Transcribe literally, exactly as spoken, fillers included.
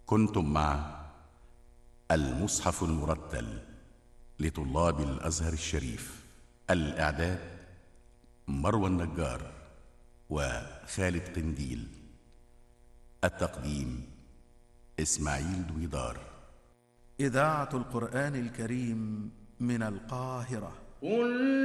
كنتم مع المصحف المرتل لطلاب الأزهر الشريف. الإعداد مروى النجار وخالد قنديل. التقديم إسماعيل دويدار. إذاعة القرآن الكريم من القاهرة. قل